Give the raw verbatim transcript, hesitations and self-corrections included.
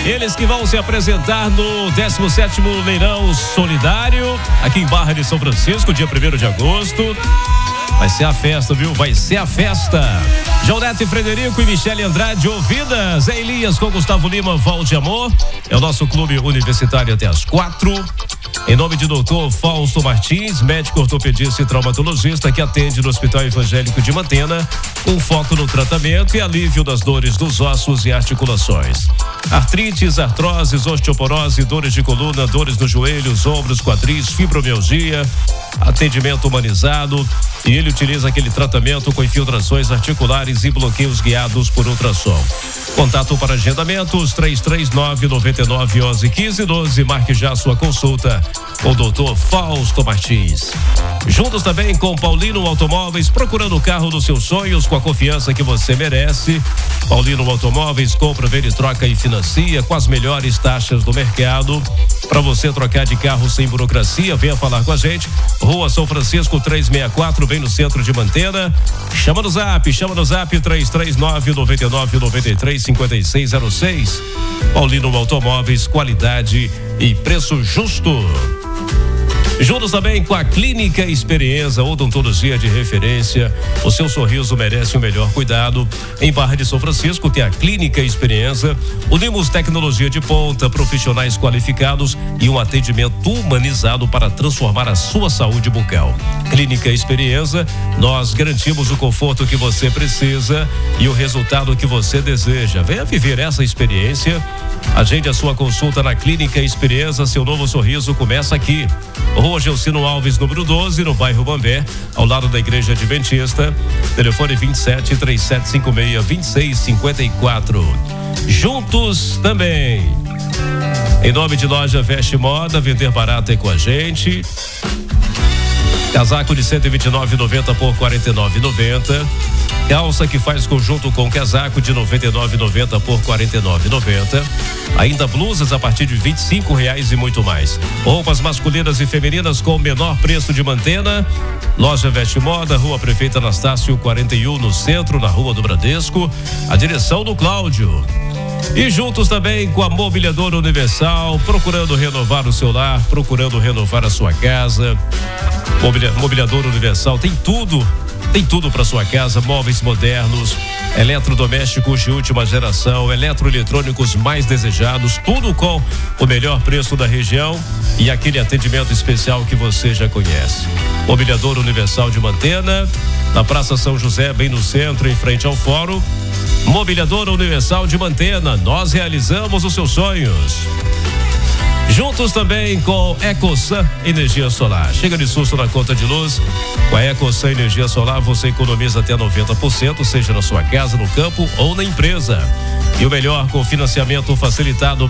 Eles que vão se apresentar no décimo sétimo Leilão Solidário, aqui em Barra de São Francisco, dia primeiro de agosto. Vai ser a festa, viu? Vai ser a festa. João Neto e Frederico e Michele Andrade, ouvidas. É Elias com Gustavo Lima, Valde Amor. É o nosso clube universitário até as quatro. Em nome de doutor Fausto Martins, médico ortopedista e traumatologista que atende no Hospital Evangélico de Mantena, com foco no tratamento e alívio das dores dos ossos e articulações. Artrites, artroses, osteoporose, dores de coluna, dores nos joelhos, ombros, quadris, fibromialgia, atendimento humanizado. E ele utiliza aquele tratamento com infiltrações articulares e bloqueios guiados por ultrassom. Contato para agendamentos três três nove, nove nove, onze, quinze, doze. Marque já sua consulta com o doutor Fausto Martins. Juntos também com Paulino Automóveis, procurando o carro dos seus sonhos com a confiança que você merece. Paulino Automóveis, compra, vende, troca e financia com as melhores taxas do mercado. Para você trocar de carro sem burocracia, venha falar com a gente. Rua São Francisco trezentos e sessenta e quatro, bem no centro de Mantena. Chama no zap, chama no zap três três nove, nove nove nove três, cinco seis zero seis. Paulino Automóveis, qualidade e preço justo. Juntos também com a Clínica Experiência, odontologia de referência. O seu sorriso merece o melhor cuidado. Em Barra de São Francisco tem a Clínica Experiência. Unimos tecnologia de ponta, profissionais qualificados e um atendimento humanizado para transformar a sua saúde bucal. Clínica Experiência, nós garantimos o conforto que você precisa e o resultado que você deseja. Venha viver essa experiência. Agende a sua consulta na Clínica Experiência. Seu novo sorriso começa aqui. Rua Gelcino Alves, número doze, no bairro Bambé, ao lado da Igreja Adventista. Telefone vinte e sete, três sete cinco seis, vinte e seis cinquenta e quatro. Juntos também. Em nome de Loja Veste Moda, vender barato é com a gente. Casaco de cento e vinte e nove reais e noventa centavos por quarenta e nove reais e noventa centavos. Calça que faz conjunto com casaco de noventa e nove reais e noventa centavos por quarenta e nove reais e noventa centavos. Ainda blusas a partir de vinte e cinco reais e muito mais. Roupas masculinas e femininas com o menor preço de Mantena. Loja Veste Moda, Rua Prefeita Anastácio quarenta e um, no centro, na Rua do Bradesco. A direção do Cláudio. E juntos também com a Mobiliadora Universal, procurando renovar o seu lar, procurando renovar a sua casa. Mobiliadora Universal tem tudo, tem tudo para sua casa, móveis modernos, eletrodomésticos de última geração, eletroeletrônicos mais desejados, tudo com o melhor preço da região e aquele atendimento especial que você já conhece. Mobiliadora Universal de Mantena, na Praça São José, bem no centro, em frente ao Fórum. Mobiliadora Universal de Mantena, nós realizamos os seus sonhos. Juntos também com EcoSan Energia Solar. Chega de susto na conta de luz. Com a EcoSan Energia Solar você economiza até noventa por cento, seja na sua casa, no campo ou na empresa. E o melhor, com financiamento facilitado